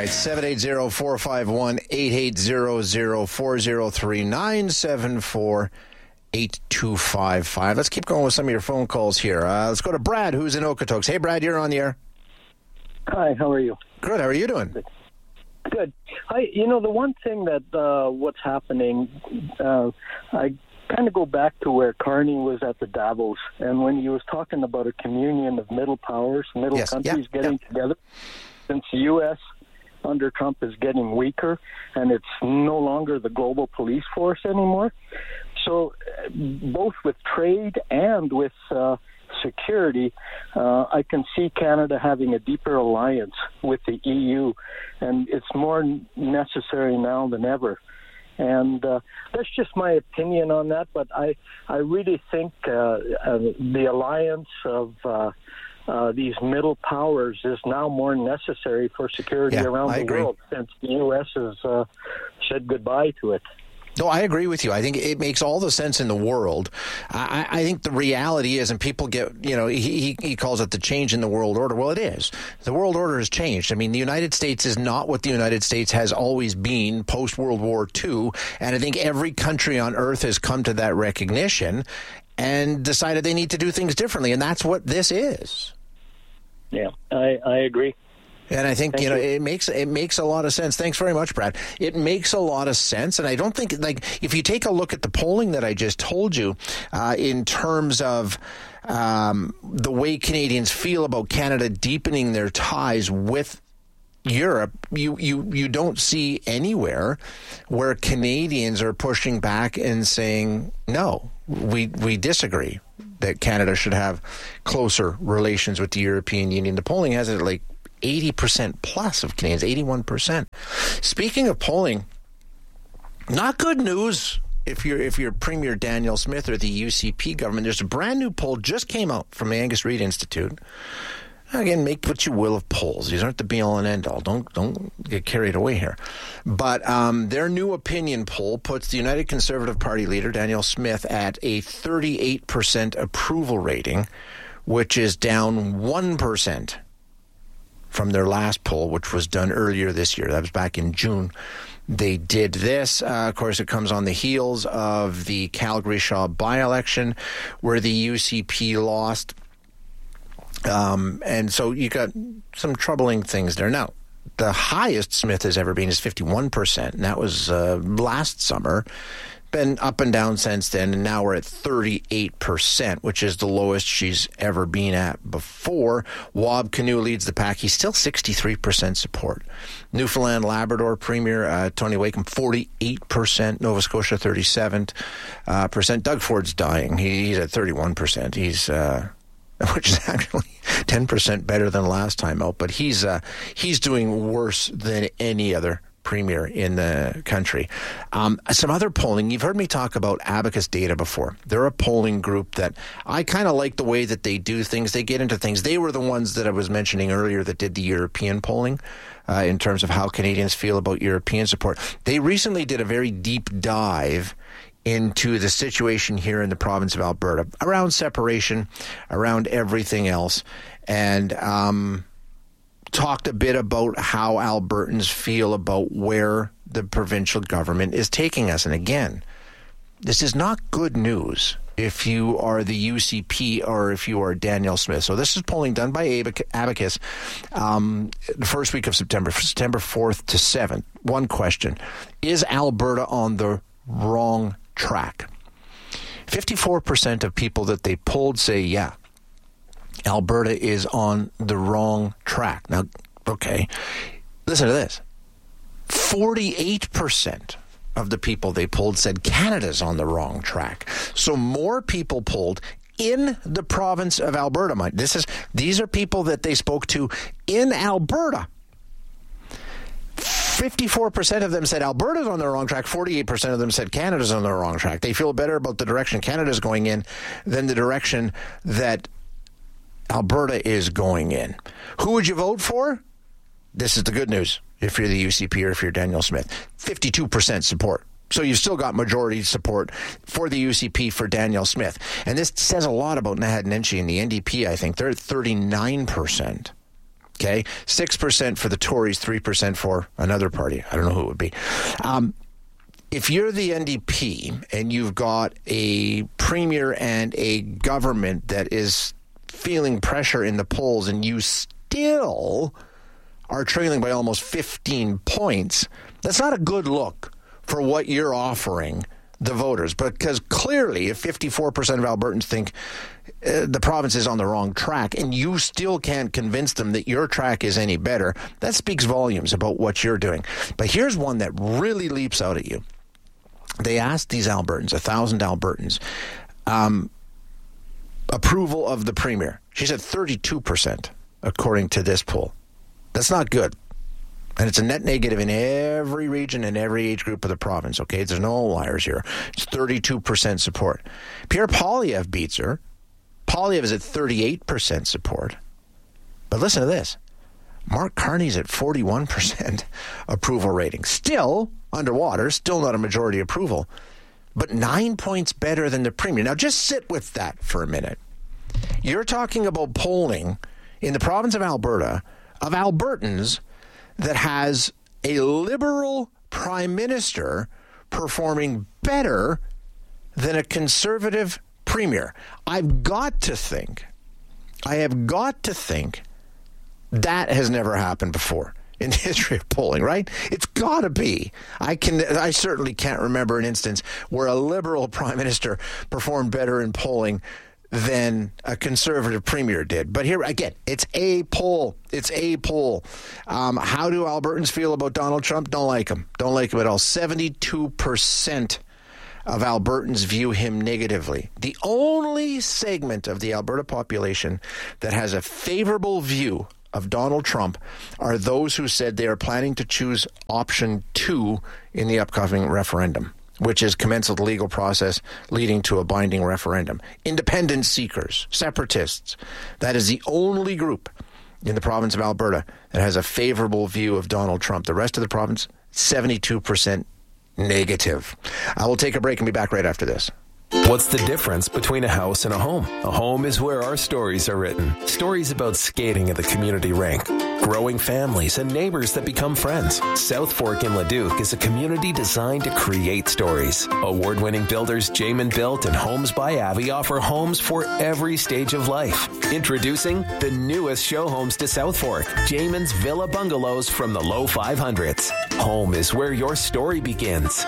right, 780-451-8800, 403-974-8255. Let's keep going with some of your phone calls here. Let's go to Brad, who's in Okotoks. Hey, Brad, you're on the air. Hi, how are you? Good, how are you doing? Good. The one thing that what's happening, I kind of go back to where Carney was at the Davos, and when he was talking about a communion of middle powers, countries getting together, since the U.S. under Trump is getting weaker, and it's no longer the global police force anymore. So both with trade and with security, I can see Canada having a deeper alliance with the EU, and it's more necessary now than ever. And that's just my opinion on that, but I really think the alliance of these middle powers is now more necessary for security around the world since the U.S. has said goodbye to it. No, I agree with you. I think it makes all the sense in the world. I think the reality is, and people get, he calls it the change in the world order. Well, it is. The world order has changed. I mean, the United States is not what the United States has always been post-World War II. And I think every country on earth has come to that recognition and decided they need to do things differently. And that's what this is. Yeah, I agree. And I think, it makes a lot of sense. Thanks very much, Brad. It makes a lot of sense. And I don't think, if you take a look at the polling that I just told you, in terms of the way Canadians feel about Canada deepening their ties with Europe, you don't see anywhere where Canadians are pushing back and saying, no, we disagree that Canada should have closer relations with the European Union. The polling has it 80% plus of Canadians, 81%. Speaking of polling, not good news if you're Premier Danielle Smith or the UCP government. There's a brand new poll just came out from the Angus Reid Institute. Again, make what you will of polls. These aren't the be-all and end-all. Don't get carried away here. But their new opinion poll puts the United Conservative Party leader, Danielle Smith, at a 38% approval rating, which is down 1% from their last poll, which was done earlier this year. That was back in June. They did this. Of course, it comes on the heels of the Calgary Shaw by-election, where the UCP lost. And so you got some troubling things there. Now, the highest Smith has ever been is 51%, and that was last summer. Been up and down since then, and now we're at 38%, which is the lowest she's ever been at before. Wab Kinew leads the pack. He's still 63% support. Newfoundland Labrador Premier Tony Wakeham, 48%. Nova Scotia, 37%. Doug Ford's dying. He's at 31%. He's which is actually 10% better than last time out, but he's doing worse than any other premier in the country. Some other polling, you've heard me talk about Abacus Data before. They're a polling group that I kind of like the way that they do things. They get into things. They were the ones that I was mentioning earlier that did the European polling in terms of how Canadians feel about European support. They recently did a very deep dive into the situation here in the province of Alberta, around separation, around everything else, and talked a bit about how Albertans feel about where the provincial government is taking us. And again, this is not good news if you are the UCP or if you are Danielle Smith. So this is polling done by Abacus the first week of September 4th to 7th. One question: is Alberta on the wrong track? 54% of people that they polled say, yeah, Alberta is on the wrong track. Now, okay, listen to this. 48% of the people they polled said Canada's on the wrong track. So more people polled in the province of Alberta. These are people that they spoke to in Alberta. 54% of them said Alberta's on the wrong track. 48% of them said Canada's on the wrong track. They feel better about the direction Canada's going in than the direction that Alberta is going in. Who would you vote for? This is the good news if you're the UCP or if you're Danielle Smith. 52% support. So you've still got majority support for the UCP for Danielle Smith. And this says a lot about Naheed Nenshi and the NDP, I think. They're at 39%. Okay, 6% for the Tories, 3% for another party. I don't know who it would be. If you're the NDP and you've got a premier and a government that is feeling pressure in the polls and you still are trailing by almost 15 points, that's not a good look for what you're offering the voters. Because clearly, if 54% of Albertans think the province is on the wrong track and you still can't convince them that your track is any better, that speaks volumes about what you're doing. But here's one that really leaps out at you. They asked these Albertans, 1,000 Albertans, approval of the premier. She said 32%, according to this poll. That's not good. And it's a net negative in every region and every age group of the province, okay? There's no liars here. It's 32% support. Pierre Poilievre beats her. Poilievre is at 38% support. But listen to this. Mark Carney's at 41% approval rating. Still underwater, still not a majority approval, but 9 points better than the premier. Now, just sit with that for a minute. You're talking about polling in the province of Alberta of Albertans that has a Liberal prime minister performing better than a Conservative premier. I have got to think that has never happened before in the history of polling, right? It's got to be. I certainly can't remember an instance where a Liberal prime minister performed better in polling than a Conservative premier did. But here, again, it's a poll. It's a poll. How do Albertans feel about Donald Trump? Don't like him. Don't like him at all. 72% of Albertans view him negatively. The only segment of the Alberta population that has a favorable view of Donald Trump are those who said they are planning to choose option 2 in the upcoming referendum, which is commence the legal process leading to a binding referendum. Independent seekers, separatists. That is the only group in the province of Alberta that has a favorable view of Donald Trump. The rest of the province, 72% negative. I will take a break and be back right after this. What's the difference between a house and a home? A home is where our stories are written. Stories about skating at the community rink, growing families, and neighbors that become friends. South Fork in Leduc is a community designed to create stories. Award-winning builders Jamin Built and Homes by Avi offer homes for every stage of life. Introducing the newest show homes to South Fork, Jamin's Villa Bungalows from the low 500s. Home is where your story begins.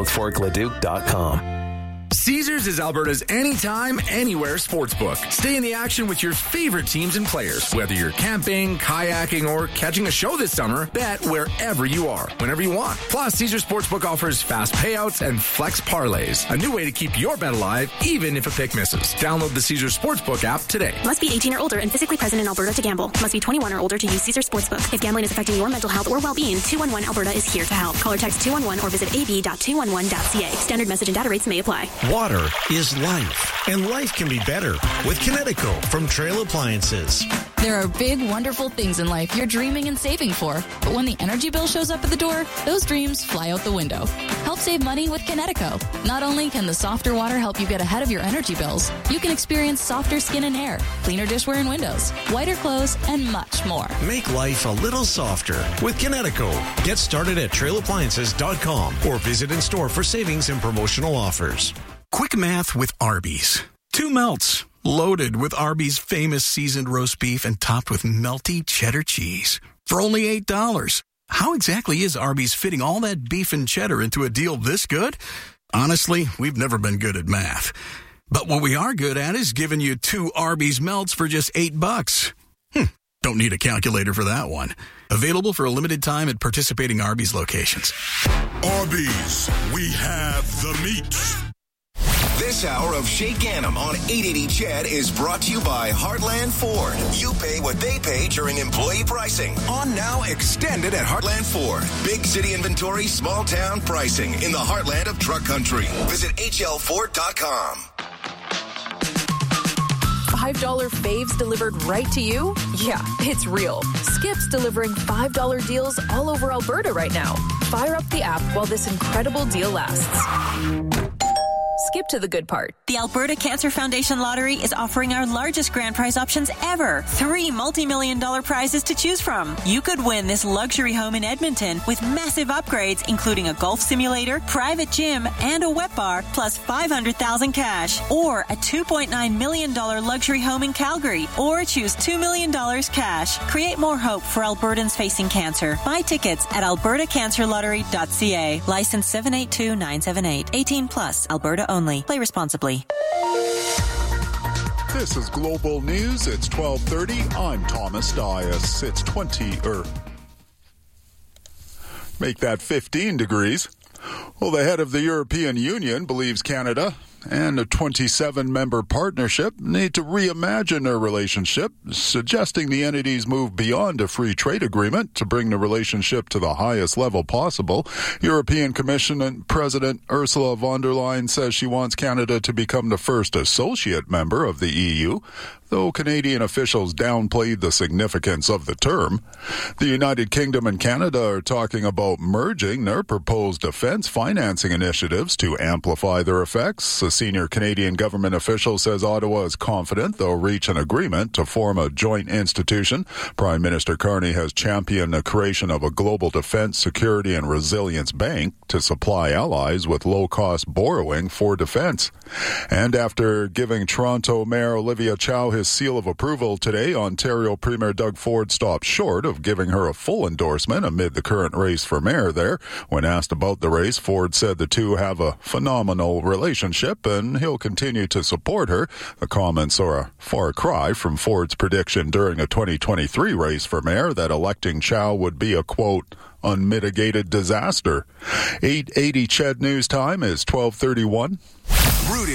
SouthForkLeduc.com. Caesars is Alberta's anytime, anywhere sportsbook. Stay in the action with your favorite teams and players. Whether you're camping, kayaking, or catching a show this summer, bet wherever you are, whenever you want. Plus, Caesars Sportsbook offers fast payouts and flex parlays. A new way to keep your bet alive, even if a pick misses. Download the Caesars Sportsbook app today. Must be 18 or older and physically present in Alberta to gamble. Must be 21 or older to use Caesars Sportsbook. If gambling is affecting your mental health or well-being, 211 Alberta is here to help. Call or text 211 or visit ab.211.ca. Standard message and data rates may apply. Water is life, and life can be better with Kinetico from Trail Appliances. There are big, wonderful things in life you're dreaming and saving for. But when the energy bill shows up at the door, those dreams fly out the window. Help save money with Kinetico. Not only can the softer water help you get ahead of your energy bills, you can experience softer skin and hair, cleaner dishware and windows, whiter clothes, and much more. Make life a little softer with Kinetico. Get started at trailappliances.com or visit in store for savings and promotional offers. Quick math with Arby's. 2 melts, loaded with Arby's famous seasoned roast beef and topped with melty cheddar cheese. For only $8. How exactly is Arby's fitting all that beef and cheddar into a deal this good? Honestly, we've never been good at math. But what we are good at is giving you 2 Arby's melts for just $8. Don't need a calculator for that one. Available for a limited time at participating Arby's locations. Arby's, we have the meat. This hour of Shay Ganem on 880 CHED is brought to you by Heartland Ford. You pay what they pay during employee pricing. On now, extended at Heartland Ford. Big city inventory, small town pricing in the heartland of truck country. Visit HLFord.com. $5 faves delivered right to you? Yeah, it's real. Skip's delivering $5 deals all over Alberta right now. Fire up the app while this incredible deal lasts. skip to the good part. The Alberta Cancer Foundation Lottery is offering our largest grand prize options ever. 3 multi-million-dollar prizes to choose from. You could win this luxury home in Edmonton with massive upgrades, including a golf simulator, private gym, and a wet bar, plus $500,000 cash. Or a $2.9 million luxury home in Calgary. Or choose $2 million cash. Create more hope for Albertans facing cancer. Buy tickets at albertacancerlottery.ca. License 782978. 18 plus. Alberta only. Play responsibly. This is Global News. It's 12:30. I'm Thomas Dias. It's 20 make that 15 degrees. Well, the head of the European Union believes Canada and a 27-member partnership need to reimagine their relationship, suggesting the entities move beyond a free trade agreement to bring the relationship to the highest level possible. European Commission President Ursula von der Leyen says she wants Canada to become the first associate member of the EU, though Canadian officials downplayed the significance of the term. The United Kingdom and Canada are talking about merging their proposed defense financing initiatives to amplify their effects. A senior Canadian government official says Ottawa is confident they'll reach an agreement to form a joint institution. Prime Minister Carney has championed the creation of a global defense, security, and resilience bank to supply allies with low-cost borrowing for defense. And after giving Toronto Mayor Olivia Chow his seal of approval today, Ontario Premier Doug Ford stopped short of giving her a full endorsement amid the current race for mayor there. When asked about the race, Ford said the two have a phenomenal relationship and he'll continue to support her. The comments are a far cry from Ford's prediction during a 2023 race for mayor that electing Chow would be a, quote, unmitigated disaster. 8:80 CHED News Time is 12:31.